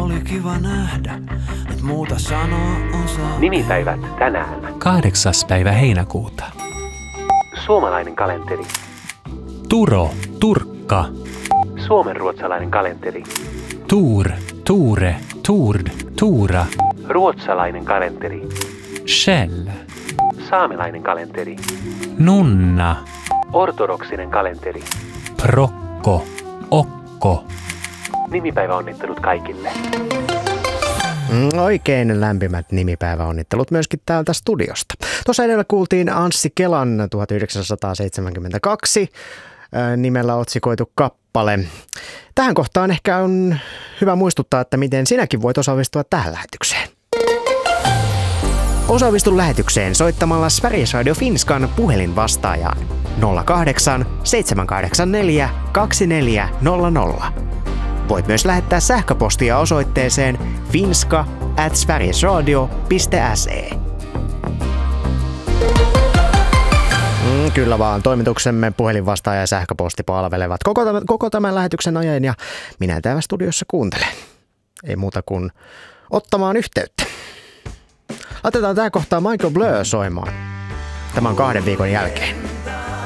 Oli kiva nähdä, et muuta sanoa osaa. Nimipäivät tänään. 8. päivä heinäkuuta. Suomalainen kalenteri. Turo, Turkka. Suomenruotsalainen kalenteri. Tuur, Tuure, Tuurd, Tuura. Ruotsalainen kalenteri. Shell. Saamelainen kalenteri. Nunna. Ortodoksinen kalenteri. Prokko, Okko. Nimipäiväonnittelut kaikille. Oikein lämpimät nimipäiväonnittelut myöskin täältä studiosta. Tuossa edellä kuultiin Anssi Kelan 1972 nimellä otsikoitu kappale. Tähän kohtaan ehkä on hyvä muistuttaa, että miten sinäkin voit osallistua tähän lähetykseen. Osallistu lähetykseen soittamalla Sveriges Radio Finskan puhelinvastaajaan 08 784 2400. Voit myös lähettää sähköpostia osoitteeseen finska@sverigesradio.se. Kyllä vaan, toimituksemme puhelinvastaaja ja sähköposti palvelevat koko tämän lähetyksen ajan ja minä täällä studiossa kuuntelen. Ei muuta kuin ottamaan yhteyttä. Laitetaan tää kohtaa Michael Blur soimaan. Tämä on 2 viikon jälkeen.